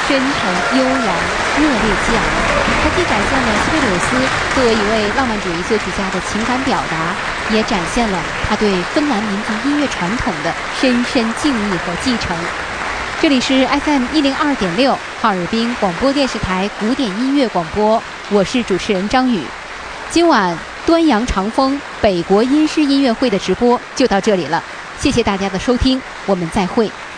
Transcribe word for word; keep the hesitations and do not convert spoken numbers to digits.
深沉、悠扬、热烈激昂。它既展现了西贝柳斯作为一位浪漫主义作曲家的情感表达，也展现了他对芬兰民族音乐传统的深深敬意和继承。这里是 F M 一零二点六哈尔滨广播电视台古典音乐广播，我是主持人张宇。今晚端阳长风北国音诗音乐会的直播就到这里了，谢谢大家的收听，我们再会。